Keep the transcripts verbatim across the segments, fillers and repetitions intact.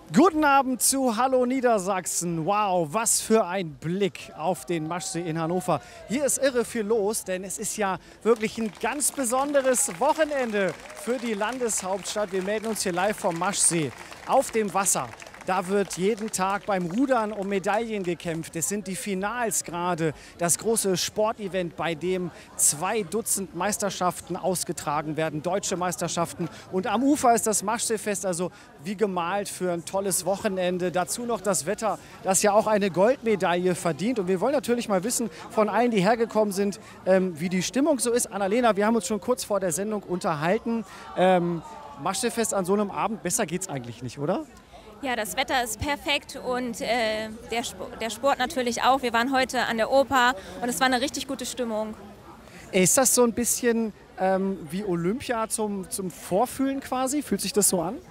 Guten Abend zu Hallo Niedersachsen. Wow, was für ein Blick auf den Maschsee in Hannover. Hier ist irre viel los, denn es ist ja wirklich ein ganz besonderes Wochenende für die Landeshauptstadt. Wir melden uns hier live vom Maschsee auf dem Wasser. Da wird jeden Tag beim Rudern um Medaillen gekämpft. Es sind die Finals gerade, das große Sportevent, bei dem zwei Dutzend Meisterschaften ausgetragen werden, deutsche Meisterschaften. Und am Ufer ist das Maschseefest, also wie gemalt für ein tolles Wochenende. Dazu noch das Wetter, das ja auch eine Goldmedaille verdient. Und wir wollen natürlich mal wissen von allen, die hergekommen sind, ähm, wie die Stimmung so ist. Annalena, wir haben uns schon kurz vor der Sendung unterhalten. Ähm, Maschseefest an so einem Abend, besser geht's eigentlich nicht, oder? Ja, das Wetter ist perfekt und äh, der, Sp der Sport natürlich auch. Wir waren heute an der Oper und es war eine richtig gute Stimmung. Ist das so ein bisschen ähm, wie Olympia zum, zum Vorfühlen quasi? Fühlt sich das so an?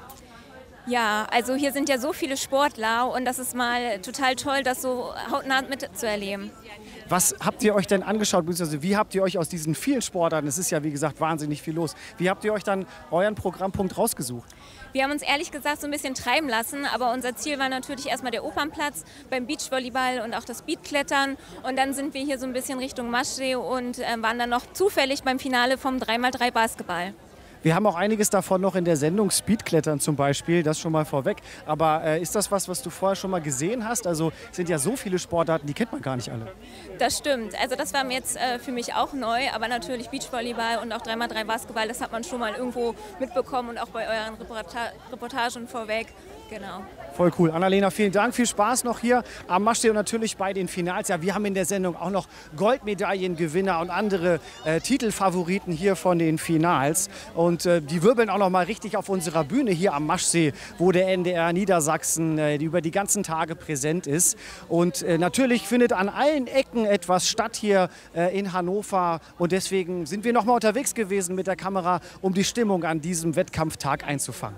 Ja, also hier sind ja so viele Sportler und das ist mal total toll, das so hautnah mitzuerleben. Was habt ihr euch denn angeschaut, beziehungsweise wie habt ihr euch aus diesen vielen Sportarten, es ist ja wie gesagt wahnsinnig viel los, wie habt ihr euch dann euren Programmpunkt rausgesucht? Wir haben uns ehrlich gesagt so ein bisschen treiben lassen, aber unser Ziel war natürlich erstmal der Opernplatz beim Beachvolleyball und auch das Speedklettern. Und dann sind wir hier so ein bisschen Richtung Maschsee und äh, waren dann noch zufällig beim Finale vom drei mal drei Basketball. Wir haben auch einiges davon noch in der Sendung, Speedklettern zum Beispiel, das schon mal vorweg. Aber äh, ist das was, was du vorher schon mal gesehen hast? Also es sind ja so viele Sportarten, die kennt man gar nicht alle. Das stimmt. Also das war jetzt äh, für mich auch neu, aber natürlich Beachvolleyball und auch drei mal drei Basketball, das hat man schon mal irgendwo mitbekommen und auch bei euren Reporta Reportagen vorweg. Genau. Voll cool. Annalena, vielen Dank. Viel Spaß noch hier am Maschsee und natürlich bei den Finals. Ja, wir haben in der Sendung auch noch Goldmedaillengewinner und andere äh, Titelfavoriten hier von den Finals. Und äh, die wirbeln auch noch mal richtig auf unserer Bühne hier am Maschsee, wo der N D R Niedersachsen äh, über die ganzen Tage präsent ist. Und äh, natürlich findet an allen Ecken etwas statt hier äh, in Hannover. Und deswegen sind wir noch mal unterwegs gewesen mit der Kamera, um die Stimmung an diesem Wettkampftag einzufangen.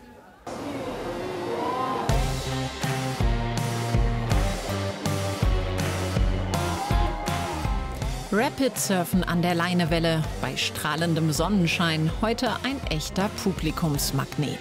Rapid Surfen an der Leinewelle, bei strahlendem Sonnenschein, heute ein echter Publikumsmagnet.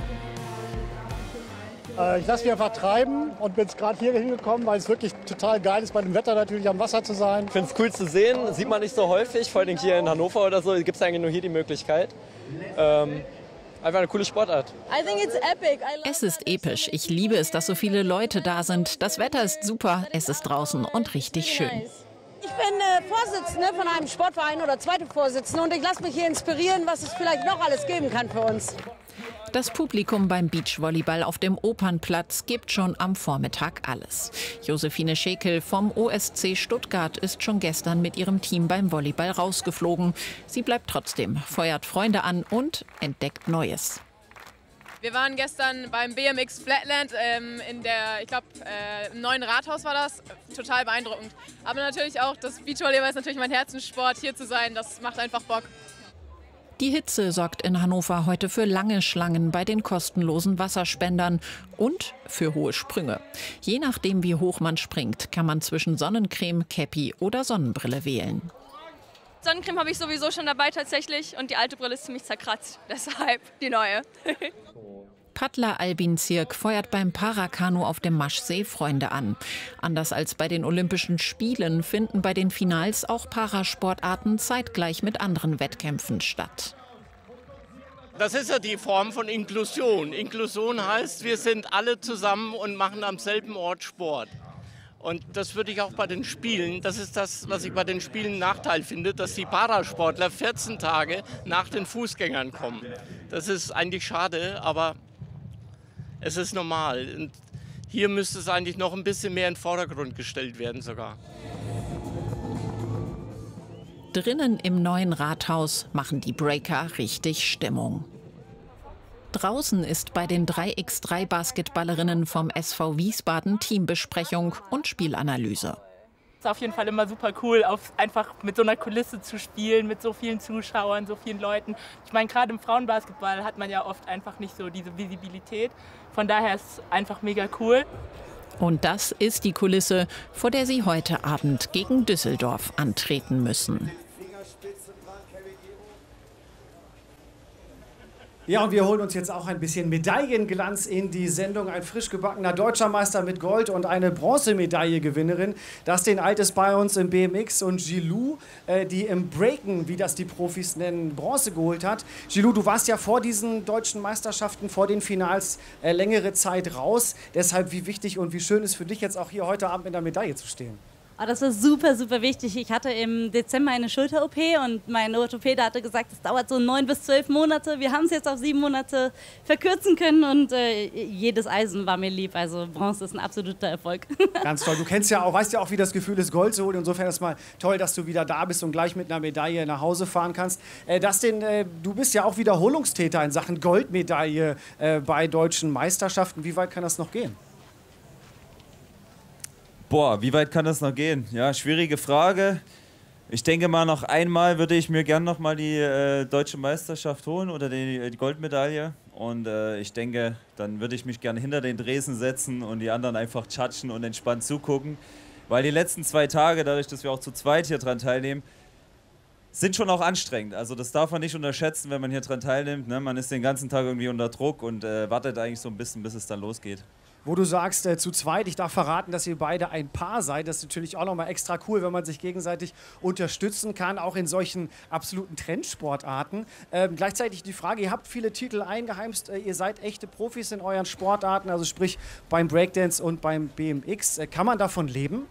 Ich lasse mich einfach treiben und bin gerade hier hingekommen, weil es wirklich total geil ist, bei dem Wetter natürlich am Wasser zu sein. Ich finde es cool zu sehen, sieht man nicht so häufig, vor allem hier in Hannover oder so, gibt es eigentlich nur hier die Möglichkeit. Ähm, einfach eine coole Sportart. Es ist episch, ich liebe es, dass so viele Leute da sind. Das Wetter ist super, es ist draußen und richtig schön. Ich bin äh, Vorsitzende von einem Sportverein oder zweite Vorsitzende und ich lasse mich hier inspirieren, was es vielleicht noch alles geben kann für uns. Das Publikum beim Beachvolleyball auf dem Opernplatz gibt schon am Vormittag alles. Josephine Schekel vom O S C Stuttgart ist schon gestern mit ihrem Team beim Volleyball rausgeflogen. Sie bleibt trotzdem, feuert Freunde an und entdeckt Neues. Wir waren gestern beim B M X Flatland ähm, in der, ich glaube, äh, im neuen Rathaus war das. Total beeindruckend. Aber natürlich auch, das Beachvolleyball ist natürlich mein Herzenssport. Hier zu sein, das macht einfach Bock. Die Hitze sorgt in Hannover heute für lange Schlangen bei den kostenlosen Wasserspendern und für hohe Sprünge. Je nachdem, wie hoch man springt, kann man zwischen Sonnencreme, Käppi oder Sonnenbrille wählen. Sonnencreme habe ich sowieso schon dabei tatsächlich und die alte Brille ist ziemlich zerkratzt, deshalb die neue. Pattler Albin Zirk feuert beim Parakanu auf dem Maschsee Freunde an. Anders als bei den Olympischen Spielen finden bei den Finals auch Parasportarten zeitgleich mit anderen Wettkämpfen statt. Das ist ja die Form von Inklusion. Inklusion heißt, wir sind alle zusammen und machen am selben Ort Sport. Und das würde ich auch bei den Spielen, das ist das, was ich bei den Spielen Nachteil finde, dass die Parasportler vierzehn Tage nach den Fußgängern kommen. Das ist eigentlich schade, aber es ist normal. Und hier müsste es eigentlich noch ein bisschen mehr in den Vordergrund gestellt werden sogar. Drinnen im neuen Rathaus machen die Breaker richtig Stimmung. Draußen ist bei den drei gegen drei Basketballerinnen vom S V Wiesbaden Teambesprechung und Spielanalyse. Es ist auf jeden Fall immer super cool, auf einfach mit so einer Kulisse zu spielen, mit so vielen Zuschauern, so vielen Leuten. Ich meine, gerade im Frauenbasketball hat man ja oft einfach nicht so diese Visibilität. Von daher ist es einfach mega cool. Und das ist die Kulisse, vor der sie heute Abend gegen Düsseldorf antreten müssen. Ja, und wir holen uns jetzt auch ein bisschen Medaillenglanz in die Sendung. Ein frisch gebackener Deutscher Meister mit Gold und eine Bronzemedaille-Gewinnerin. Dustin Eid ist bei uns im B M X und Gilou, äh, die im Breaken, wie das die Profis nennen, Bronze geholt hat. Gilou, du warst ja vor diesen deutschen Meisterschaften, vor den Finals äh, längere Zeit raus. Deshalb, wie wichtig und wie schön ist für dich jetzt auch hier heute Abend mit der Medaille zu stehen? Oh, das war super, super wichtig. Ich hatte im Dezember eine Schulter-O P und mein Orthopäde hatte gesagt, es dauert so neun bis zwölf Monate. Wir haben es jetzt auf sieben Monate verkürzen können und äh, jedes Eisen war mir lieb. Also Bronze ist ein absoluter Erfolg. Ganz toll. Du kennst ja auch, weißt ja auch, wie das Gefühl ist, Gold zu holen. Insofern ist es mal toll, dass du wieder da bist und gleich mit einer Medaille nach Hause fahren kannst. Äh, Dustin, äh, du bist ja auch Wiederholungstäter in Sachen Goldmedaille äh, bei deutschen Meisterschaften. Wie weit kann das noch gehen? Boah, wie weit kann das noch gehen? Ja, schwierige Frage. Ich denke mal, noch einmal würde ich mir gern noch mal die äh, deutsche Meisterschaft holen oder die, die Goldmedaille. Und äh, ich denke, dann würde ich mich gerne hinter den Dresen setzen und die anderen einfach tschatschen und entspannt zugucken. Weil die letzten zwei Tage, dadurch, dass wir auch zu zweit hier dran teilnehmen, sind schon auch anstrengend. Also das darf man nicht unterschätzen, wenn man hier dran teilnimmt. Ne? Man ist den ganzen Tag irgendwie unter Druck und äh, wartet eigentlich so ein bisschen, bis es dann losgeht. Wo du sagst, äh, zu zweit, ich darf verraten, dass ihr beide ein Paar seid. Das ist natürlich auch nochmal extra cool, wenn man sich gegenseitig unterstützen kann, auch in solchen absoluten Trendsportarten. Ähm, gleichzeitig die Frage, ihr habt viele Titel eingeheimst, äh, ihr seid echte Profis in euren Sportarten, also sprich beim Breakdance und beim B M X. Äh, kann man davon leben?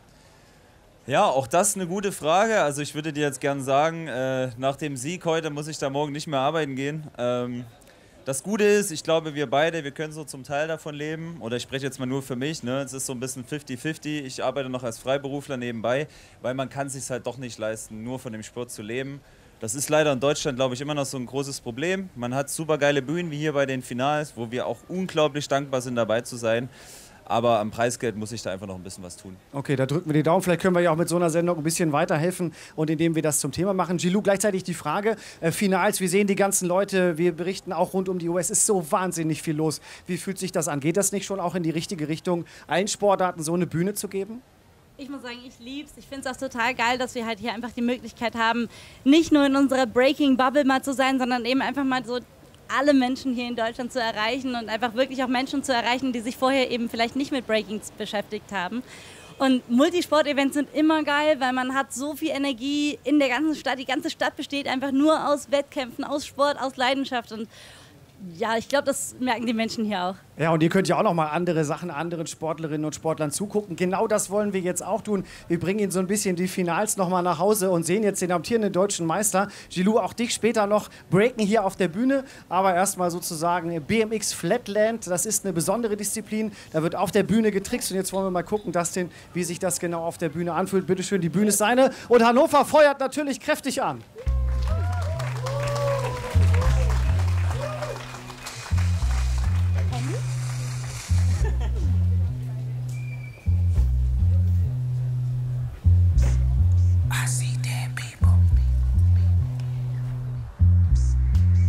Ja, auch das ist eine gute Frage. Also ich würde dir jetzt gern sagen, äh, nach dem Sieg heute muss ich da morgen nicht mehr arbeiten gehen. Ähm, Das Gute ist, ich glaube, wir beide, wir können so zum Teil davon leben. Oder ich spreche jetzt mal nur für mich. Ne? Es ist so ein bisschen fifty fifty. Ich arbeite noch als Freiberufler nebenbei, weil man kann es sich halt doch nicht leisten, nur von dem Sport zu leben. Das ist leider in Deutschland, glaube ich, immer noch so ein großes Problem. Man hat super geile Bühnen, wie hier bei den Finals, wo wir auch unglaublich dankbar sind, dabei zu sein. Aber am Preisgeld muss ich da einfach noch ein bisschen was tun. Okay, da drücken wir die Daumen. Vielleicht können wir ja auch mit so einer Sendung ein bisschen weiterhelfen und indem wir das zum Thema machen. Gilou, gleichzeitig die Frage, äh, Finals, wir sehen die ganzen Leute, wir berichten auch rund um die Uhr, es ist so wahnsinnig viel los. Wie fühlt sich das an? Geht das nicht schon auch in die richtige Richtung, allen Sportarten so eine Bühne zu geben? Ich muss sagen, ich lieb's. Ich finde es auch total geil, dass wir halt hier einfach die Möglichkeit haben, nicht nur in unserer Breaking-Bubble mal zu sein, sondern eben einfach mal so alle Menschen hier in Deutschland zu erreichen und einfach wirklich auch Menschen zu erreichen, die sich vorher eben vielleicht nicht mit Breakings beschäftigt haben. Und Multisport-Events sind immer geil, weil man hat so viel Energie in der ganzen Stadt. Die ganze Stadt besteht einfach nur aus Wettkämpfen, aus Sport, aus Leidenschaft. Und ja, ich glaube, das merken die Menschen hier auch. Ja, und ihr könnt ja auch noch mal andere Sachen, anderen Sportlerinnen und Sportlern zugucken. Genau das wollen wir jetzt auch tun. Wir bringen Ihnen so ein bisschen die Finals noch mal nach Hause und sehen jetzt den amtierenden deutschen Meister. Gilou, auch dich später noch breaken hier auf der Bühne. Aber erstmal sozusagen B M X Flatland. Das ist eine besondere Disziplin. Da wird auf der Bühne getrickst. Und jetzt wollen wir mal gucken, Dustin, wie sich das genau auf der Bühne anfühlt. Bitte schön, die Bühne ist seine. Und Hannover feuert natürlich kräftig an.